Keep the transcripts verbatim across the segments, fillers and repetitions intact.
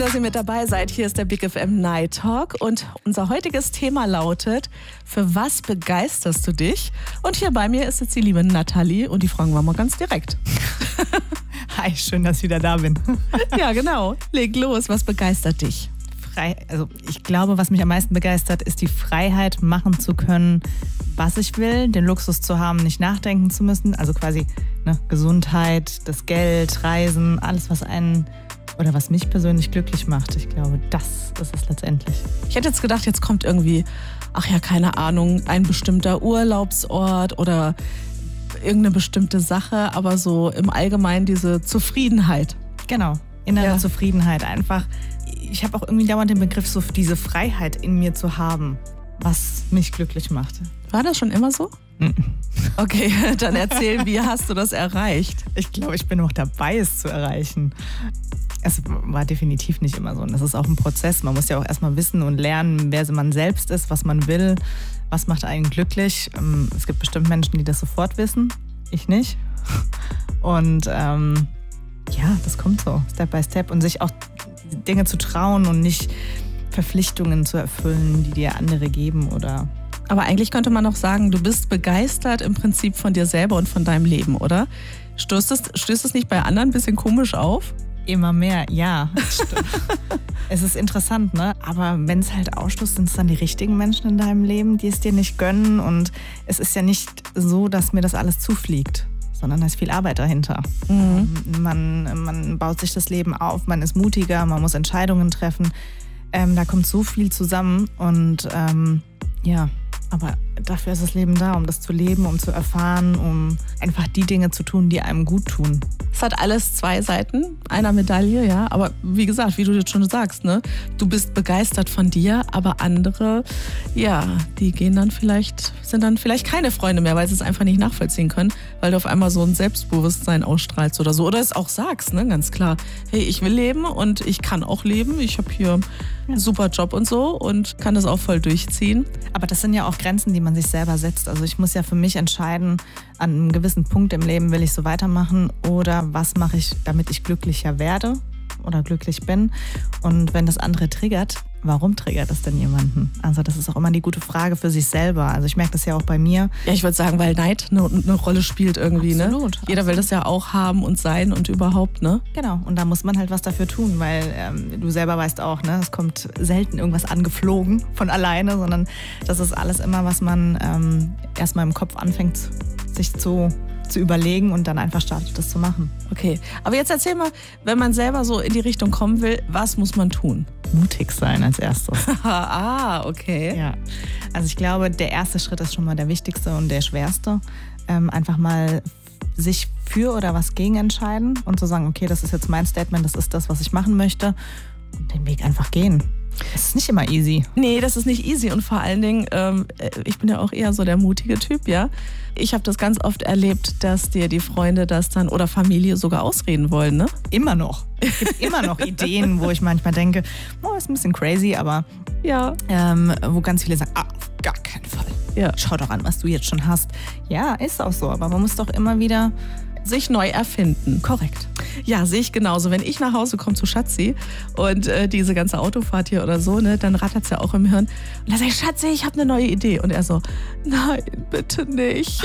Dass ihr mit dabei seid. Hier ist der Big F M Night Talk und unser heutiges Thema lautet: Für was begeisterst du dich? Und hier bei mir ist jetzt die liebe Nathalie und die fragen wir mal ganz direkt. Hi, schön, dass ich wieder da bin. Ja, genau. Leg los. Was begeistert dich? Frei, also ich glaube, was mich am meisten begeistert, ist die Freiheit, machen zu können, was ich will, den Luxus zu haben, nicht nachdenken zu müssen. Also quasi ne, Gesundheit, das Geld, Reisen, alles, was einen oder was mich persönlich glücklich macht. Ich glaube, das ist es letztendlich. Ich hätte jetzt gedacht, jetzt kommt irgendwie, ach ja, keine Ahnung, ein bestimmter Urlaubsort oder irgendeine bestimmte Sache, aber so im Allgemeinen diese Zufriedenheit. Genau, innere Ja. Zufriedenheit. Einfach, ich habe auch irgendwie dauernd den Begriff, so diese Freiheit in mir zu haben, was mich glücklich macht. War das schon immer so? Okay, dann erzähl, wie hast du das erreicht? Ich glaube, ich bin noch dabei, es zu erreichen. Es war definitiv nicht immer so. Und das ist auch ein Prozess. Man muss ja auch erstmal wissen und lernen, wer man selbst ist, was man will, was macht einen glücklich. Es gibt bestimmt Menschen, die das sofort wissen. Ich nicht. Und ähm, ja, das kommt so, Step by Step. Und sich auch Dinge zu trauen und nicht Verpflichtungen zu erfüllen, die dir andere geben oder... Aber eigentlich könnte man auch sagen, du bist begeistert im Prinzip von dir selber und von deinem Leben, oder? Stößt es, stößt es nicht bei anderen ein bisschen komisch auf? Immer mehr, ja. Es ist interessant, ne? Aber wenn es halt ausstößt, sind es dann die richtigen Menschen in deinem Leben, die es dir nicht gönnen. Und es ist ja nicht so, dass mir das alles zufliegt, sondern da ist viel Arbeit dahinter. Mhm. Man, man baut sich das Leben auf, man ist mutiger, man muss Entscheidungen treffen. Ähm, da kommt so viel zusammen und ähm, ja, aber dafür ist das Leben da, um das zu leben, um zu erfahren, um einfach die Dinge zu tun, die einem gut tun. Es hat alles zwei Seiten einer Medaille, ja. Aber wie gesagt, wie du jetzt schon sagst, ne, du bist begeistert von dir, aber andere, ja, die gehen dann vielleicht, sind dann vielleicht keine Freunde mehr, weil sie es einfach nicht nachvollziehen können, weil du auf einmal so ein Selbstbewusstsein ausstrahlst oder so. Oder es auch sagst, ne, ganz klar. Hey, ich will leben und ich kann auch leben. Ich habe hier einen super Job und so und kann das auch voll durchziehen. Aber das sind ja auch Grenzen, die man sich selber setzt. Also ich muss ja für mich entscheiden, an einem gewissen Punkt im Leben will ich so weitermachen oder was mache ich, damit ich glücklicher werde oder glücklich bin. Und wenn das andere triggert, warum triggert das denn jemanden? Also das ist auch immer die gute Frage für sich selber. Also ich merke das ja auch bei mir. Ja, ich würde sagen, weil Neid eine, eine Rolle spielt irgendwie. Absolut, ne? Jeder absolut. will das ja auch haben und sein und überhaupt, ne? Genau, und da muss man halt was dafür tun, weil ähm, du selber weißt auch, ne, es kommt selten irgendwas angeflogen von alleine, sondern das ist alles immer, was man ähm, erstmal im Kopf anfängt, sich zu, zu überlegen und dann einfach startet, das zu machen. Okay, aber jetzt erzähl mal, wenn man selber so in die Richtung kommen will, was muss man tun? Mutig sein als erstes. Ah, okay. Ja, also ich glaube, der erste Schritt ist schon mal der wichtigste und der schwerste. Ähm, einfach mal sich für oder was gegen entscheiden und zu sagen, okay, das ist jetzt mein Statement, das ist das, was ich machen möchte und den Weg einfach gehen. Es ist nicht immer easy. Nee, das ist nicht easy und vor allen Dingen, ähm, ich bin ja auch eher so der mutige Typ, ja. Ich habe das ganz oft erlebt, dass dir die Freunde das dann oder Familie sogar ausreden wollen, ne? Immer noch. Es gibt immer noch Ideen, wo ich manchmal denke, oh, ist ein bisschen crazy, aber Ja. ähm, wo ganz viele sagen, ah, auf gar keinen Fall. Ja. Schau doch an, was du jetzt schon hast. Ja, ist auch so, aber man muss doch immer wieder... Sich neu erfinden. Korrekt. Ja, sehe ich genauso. Wenn ich nach Hause komme zu Schatzi und äh, diese ganze Autofahrt hier oder so, ne, dann rattert es ja auch im Hirn. Und dann sage ich, Schatzi, ich habe eine neue Idee. Und er so, nein, bitte nicht.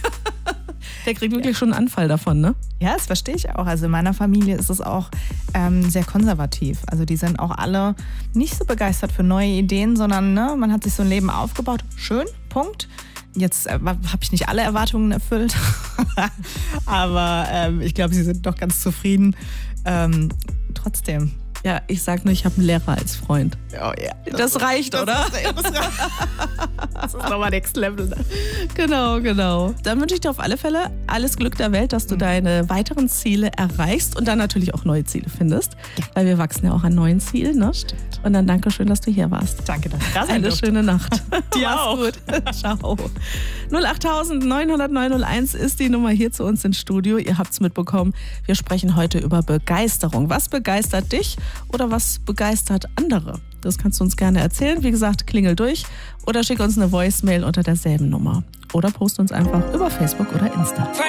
Der kriegt wirklich schon einen Anfall davon, ne? Ja, das verstehe ich auch. Also in meiner Familie ist es auch ähm, sehr konservativ. Also die sind auch alle nicht so begeistert für neue Ideen, sondern ne, man hat sich so ein Leben aufgebaut. Schön, Punkt. Jetzt äh, habe ich nicht alle Erwartungen erfüllt, aber ähm, ich glaube, sie sind doch ganz zufrieden. Ähm, trotzdem. Ja, ich sag nur, ich habe einen Lehrer als Freund. Oh, ja. Das, das reicht, das oder? Ist, das, das ist nochmal Next Level. Ne? Genau, genau. Dann wünsche ich dir auf alle Fälle alles Glück der Welt, dass du mhm. deine weiteren Ziele erreichst und dann natürlich auch neue Ziele findest. Ja. Weil wir wachsen ja auch an neuen Zielen, ne? Stimmt. Und dann danke schön, dass du hier warst. Danke, dass du da sein Eine durfte. schöne Nacht. Dir Mach's auch. gut. Ciao. null acht neun null null neun null eins ist die Nummer hier zu uns ins Studio. Ihr habt's mitbekommen. Wir sprechen heute über Begeisterung. Was begeistert dich oder was begeistert andere? Das kannst du uns gerne erzählen. Wie gesagt, klingel durch oder schick uns eine Voicemail unter derselben Nummer. Oder post uns einfach über Facebook oder Insta.